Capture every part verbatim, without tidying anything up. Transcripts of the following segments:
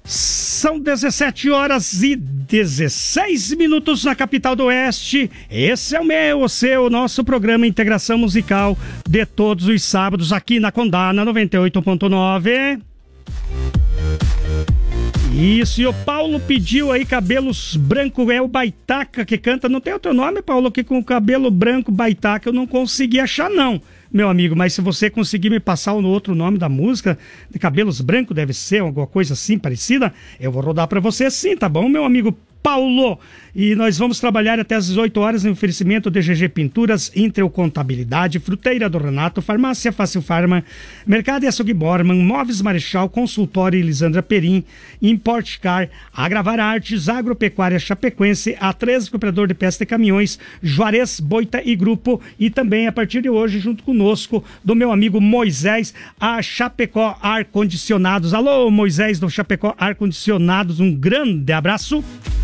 São dezessete horas e dezesseis minutos na capital do Oeste. Esse é o meu, o seu, nosso programa Integração Musical de todos os sábados aqui na Condá, na noventa e oito ponto nove. Isso, e o Paulo pediu aí cabelos branco, é o Baitaca que canta. Não tem outro nome, Paulo, que com cabelo branco, Baitaca, eu não consegui achar não, meu amigo, mas se você conseguir me passar o outro nome da música, de cabelos brancos, deve ser alguma coisa assim parecida, eu vou rodar pra você sim, tá bom, meu amigo Paulo? E nós vamos trabalhar até às dezoito horas no oferecimento de G G Pinturas, Intrel Contabilidade, Fruteira do Renato, Farmácia Fácil Farma, Mercado e Açougue Borman, Móveis Marechal, Consultório Elisandra Perim, Import Car, Agravar Artes, Agropecuária Chapecoense, A três Cooperador de Pesca e Caminhões, Juarez, Boita e Grupo, e também a partir de hoje, junto conosco, do meu amigo Moisés, a Chapecó Ar Condicionados. Alô, Moisés do Chapecó Ar Condicionados, um grande abraço.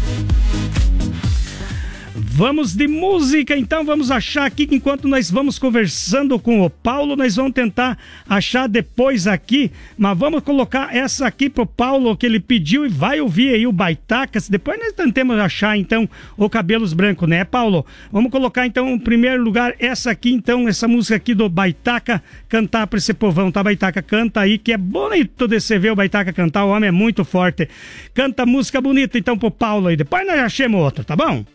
Vamos de música, então vamos achar aqui, enquanto nós vamos conversando com o Paulo, nós vamos tentar achar depois aqui, mas vamos colocar essa aqui pro Paulo, que ele pediu, e vai ouvir aí o Baitacas, depois nós tentamos achar então o Cabelos Brancos, né, Paulo? Vamos colocar então em primeiro lugar essa aqui, então, essa música aqui do Baitaca, cantar pra esse povão, tá, Baitaca? Canta aí, que é bonito de você ver o Baitaca cantar, o homem é muito forte. Canta música bonita então pro Paulo aí, depois nós achamos outra, tá bom?